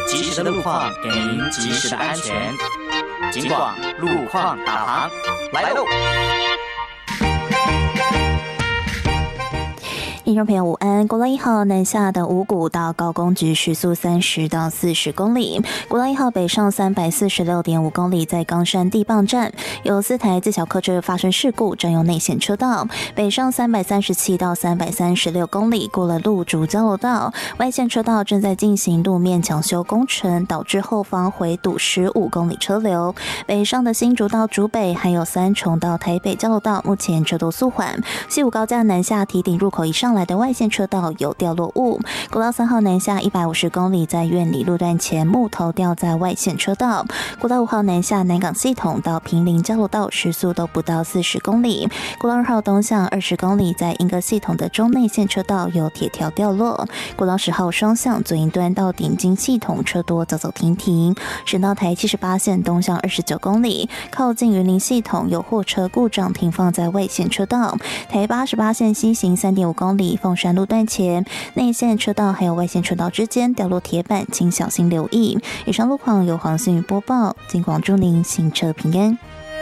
及时的路况给您及时的安全。警广路况导航来喽！ 听众朋友午安，国道1号南下的五股到高工局时速30到40公里，国道1号北上346.5公里，在冈山地磅站有4台自小客车发生事故，占用内线车道，北上337到336公里，过了路竹交流道，外线车道正在进行路面抢修工程，导致后方回堵15公里车流，北上的新竹到竹北还有三重到台北交流道目前车多速缓，西武高架南下堤顶入口以上来的外线车道有掉落物，国道3号南下150公里，在苑里路段前木头掉在外线车道，国道5号南下南港系统到坪林交流道时速都不到40公里，国道2号东向20公里，在莺歌系统的中内线车道有铁条掉落，国道10号双向左营端到顶金系统车多走走停停，省道台78线东向29公里，靠近云林系统有货车故障停放在外线车道，台88线西行3.5公里，凤山路段前内线车道还有外线车道之间掉落铁板，请小心留意。以上路况由黄信宇播报，警广祝您行车平安。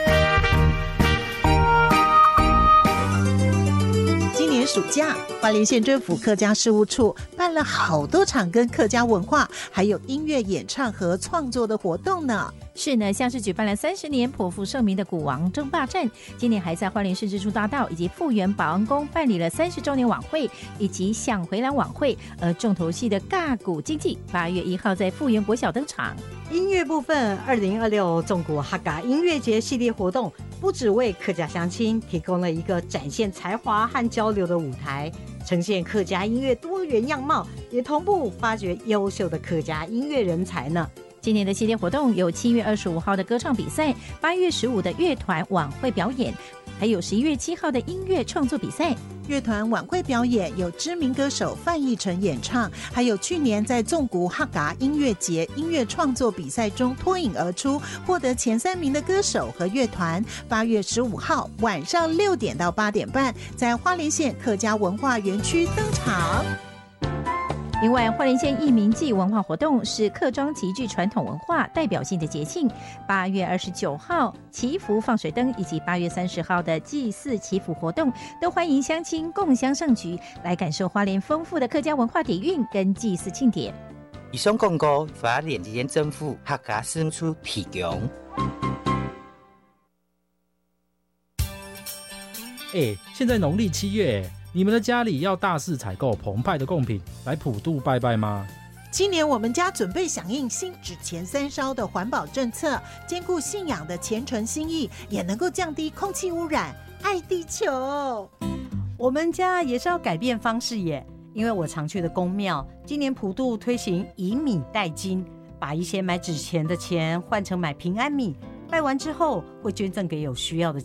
今年暑假，花莲县政府客家事务处办了好多场跟客家文化还有音乐演唱和创作的活动呢。 是呢，像是举办了30年颇负盛名的古王争霸战，今年还在花莲市支出大道以及富源保安宫办理了30周年晚会以及想回蓝晚会，而重头戏的尬鼓经济8月1号在富源国小登场。 音乐部分，2026纵谷哈嘎音乐节系列活动不只为客家乡亲提供了一个展现才华和交流的舞台，呈现客家音乐多元样貌，也同步发掘优秀的客家音乐人才呢。 今年的系列活动有7月25号的歌唱比赛，8月15的乐团晚会表演，还有11月7号的音乐创作比赛。 乐团晚会表演有知名歌手范逸臣演唱，还有去年在纵谷哈嘎音乐节音乐创作比赛中脱颖而出，获得前3名的歌手和乐团，8月15号晚上6点到8点半，在花莲县客家文化园区登场。 另外，花莲县义民祭文化活动是客庄极具传统文化代表性的节庆，8月29号祈福放水灯以及8月30号的祭祀祈福活动，都欢迎乡亲共襄盛举，来感受花莲丰富的客家文化底蕴跟祭祀庆典。 以上广告花莲县政府客家事务处提供。 现在农历7月，你们的家里要大肆采购澎湃的贡品来普渡拜拜吗？ 今年我们家准备响应新纸钱3烧的环保政策，兼顾信仰的虔诚心意，也能够降低空气污染，爱地球。 我们家也是要改变方式耶，因为我常去的公庙今年普渡推行以米代金，把一些买纸钱的钱换成买平安米，拜完之后会捐赠给有需要的